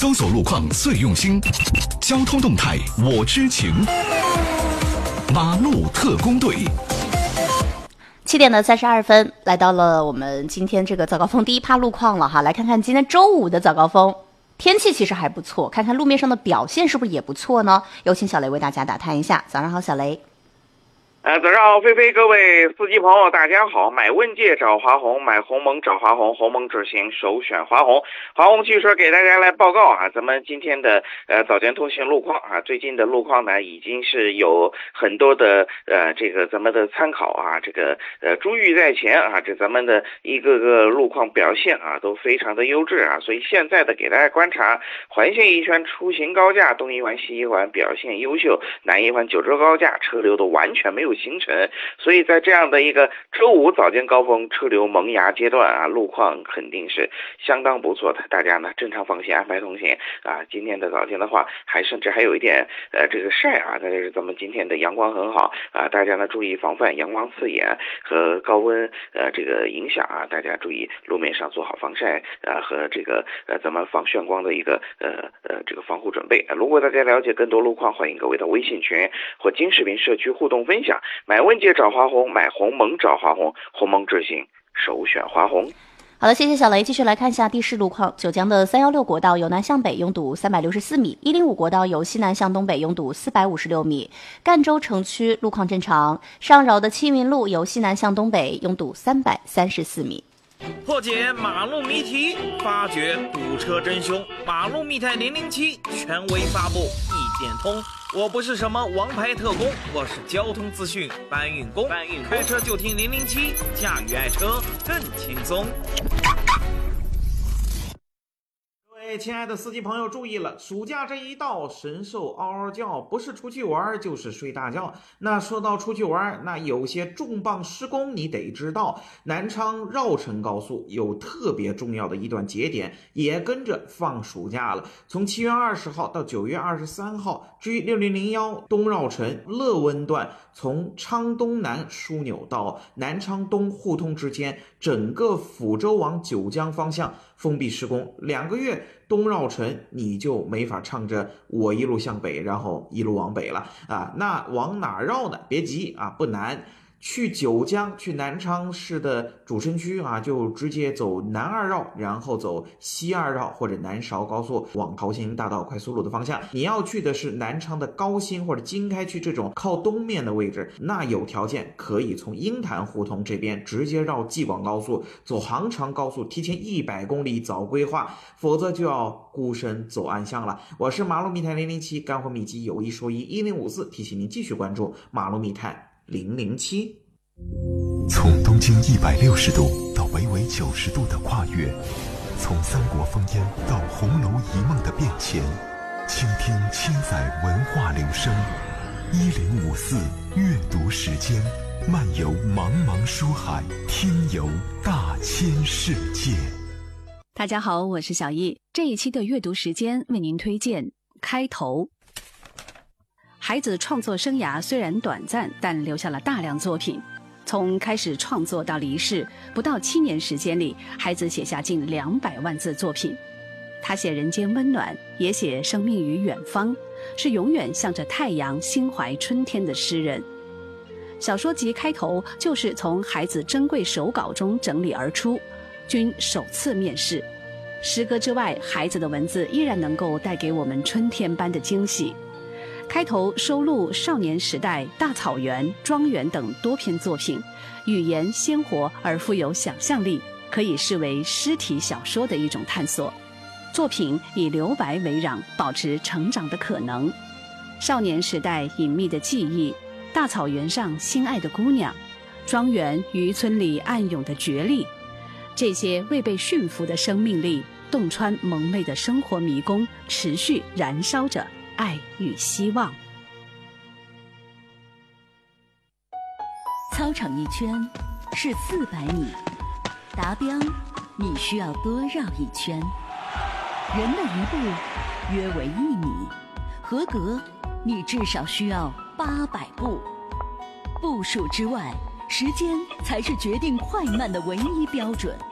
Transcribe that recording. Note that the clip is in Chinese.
搜索路况最用心，交通动态我知情。马路特工队。 7点的32分，来到了我们今天这个早高峰第一趴路况了哈。来看看今天周五的早高峰，天气其实还不错，看看路面上的表现是不是也不错呢？有请小雷为大家打探一下。早上好，小雷。 早上好，菲菲，各位司机朋友，大家好。买问界找华虹，买鸿蒙找华虹，鸿蒙智行首选华虹。华虹汽车给大家来报告啊，咱们今天的早间通行路况啊，最近的路况呢已经是有很多的这个咱们的参考啊，这个珠玉在前啊，这咱们的一个个路况表现啊都非常的优质啊，所以现在的给大家观察环线一圈出行高架，东一环西一环表现优秀，南一环九州高架车流都完全没有形成，所以在这样的一个周五早间高峰车流萌芽阶段啊，路况肯定是相当不错的，大家呢正常放心安排通行啊。今天的早间的话，甚至还有一点这个晒啊，但是咱们今天的阳光很好啊，大家呢注意防范阳光刺眼和高温这个影响啊，大家注意路面上做好防晒和这个咱们防眩光的一个这个防护准备。如果大家了解更多路况，欢迎各位到微信群或金视频社区互动分享。买问界找华虹，买鸿蒙找华虹，鸿蒙智行首选华虹。 好的，谢谢小雷。继续来看一下地势路况。九江的316国道由南向北拥堵364米，105国道由西南向东北拥堵456米。赣州城区路况正常。上饶的青云路由西南向东北拥堵334米。 破解马路谜题，发掘堵车真凶。马路密探007权威发布，一点通。我不是什么王牌特工，我是交通资讯搬运工。开车就听007，驾驭爱车更轻松。各位亲爱的司机朋友注意了，暑假这一到，神兽嗷嗷叫，不是出去玩就是睡大觉。那说到出去玩，那有些重磅施工你得知道。南昌绕城高速有特别重要的一段节点也跟着放暑假了，从7月20号到9月23号，至于6001东绕城乐温段，从昌东南枢纽到南昌东互通之间，整个抚州往九江方向封闭施工2个月，东绕城你就没法唱着我一路向北，然后一路往北了啊。那往哪绕呢？别急啊，不难。去九江，去南昌市的主城区啊，就直接走南2绕，然后走西2绕或者南韶高速往桃兴大道快速路的方向。你要去的是南昌的高新或者经开区这种靠东面的位置，那有条件可以从鹰潭胡同这边直接绕济广高速，走杭长高速，提前100公里早规划，否则就要孤身走暗巷了。我是马路密探007，干货秘籍有一说一1054，提醒您继续关注马路密探007。 从东经160度到纬90度的跨越，从三国烽烟到红楼一梦的变迁，倾听千载文化流声。1054阅读时间，漫游茫茫书海，听游大千世界。 大家好，我是小易。这一期的阅读时间为您推荐《开头》。孩子创作生涯虽然短暂，但留下了大量作品。从开始创作到离世，不到7年时间里，孩子写下近200万字作品。他写人间温暖，也写生命于远方，是永远向着太阳心怀春天的诗人。小说集开头就是从孩子珍贵手稿中整理而出，均首次面世。诗歌之外，孩子的文字依然能够带给我们春天般的惊喜。开头收录少年时代、大草原、庄园等多篇作品，语言鲜活而富有想象力，可以视为诗体小说的一种探索。作品以留白为壤，保持成长的可能。少年时代隐秘的记忆，大草原上心爱的姑娘，庄园渔村里暗涌的角力，这些未被驯服的生命力，洞穿蒙昧的生活迷宫，持续燃烧着爱与希望。 操场一圈是400米，达标你需要多绕一圈。人的一步约为1米，合格你至少需要800步。步数之外，时间才是决定快慢的唯一标准。